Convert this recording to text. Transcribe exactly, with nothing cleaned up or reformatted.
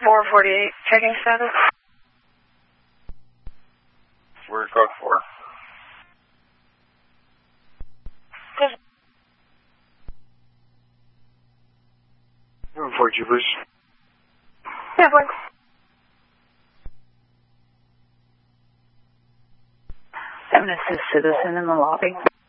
four forty-eight, checking status. We're code four. Just Room four, Jupers. yeah, one. Seven assist citizen in the lobby.